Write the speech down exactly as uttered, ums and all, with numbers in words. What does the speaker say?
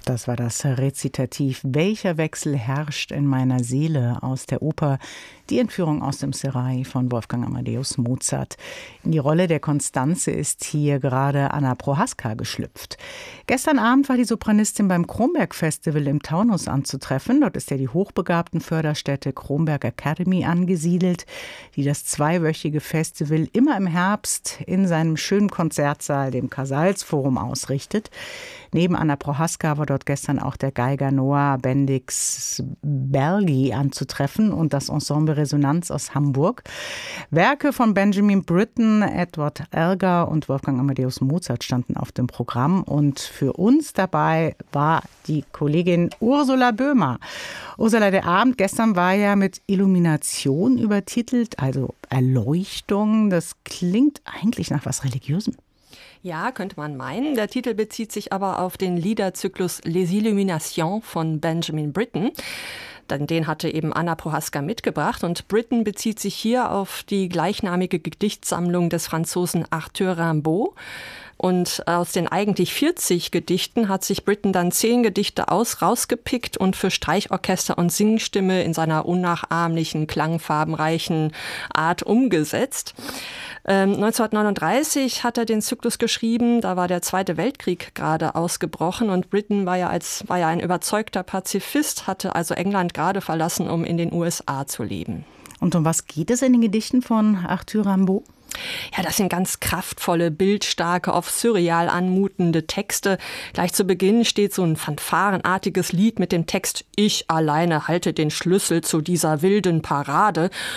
Das war das Rezitativ »Welcher Wechsel herrscht in meiner Seele« aus der Oper »Die Entführung aus dem Serail« von Wolfgang Amadeus Mozart. In die Rolle der Constanze ist hier gerade Anna Prohaska geschlüpft. Gestern Abend war die Sopranistin beim Kronberg Festival im Taunus anzutreffen. Dort ist ja die hochbegabten Förderstätte Kronberg Academy angesiedelt, die das zweiwöchige Festival immer im Herbst in seinem schönen Konzertsaal, dem Casals-Forum, ausrichtet. Neben Anna Prohaska war dort gestern auch der Geiger Noah Bendix-Bergi anzutreffen und das Ensemble Resonanz aus Hamburg. Werke von Benjamin Britten, Edward Elgar und Wolfgang Amadeus Mozart standen auf dem Programm. Und für uns dabei war die Kollegin Ursula Böhmer. Ursula, der Abend gestern war ja mit Illumination übertitelt, also Erleuchtung. Das klingt eigentlich nach was Religiösem. Ja, könnte man meinen. Der Titel bezieht sich aber auf den Liederzyklus Les Illuminations von Benjamin Britten. Denn den hatte eben Anna Prohaska mitgebracht. Und Britten bezieht sich hier auf die gleichnamige Gedichtsammlung des Franzosen Arthur Rimbaud. Und aus den eigentlich vierzig Gedichten hat sich Britten dann zehn Gedichte aus rausgepickt und für Streichorchester und Singstimme in seiner unnachahmlichen, klangfarbenreichen Art umgesetzt. Ähm, neunzehnhundertneununddreißig hat er den Zyklus geschrieben, da war der Zweite Weltkrieg gerade ausgebrochen und Britten war ja, als, war ja ein überzeugter Pazifist, hatte also England gerade verlassen, um in den U S A zu leben. Und um was geht es in den Gedichten von Arthur Rimbaud? Ja, das sind ganz kraftvolle, bildstarke, oft surreal anmutende Texte. Gleich zu Beginn steht so ein fanfarenartiges Lied mit dem Text »Ich alleine halte den Schlüssel zu dieser wilden Parade«.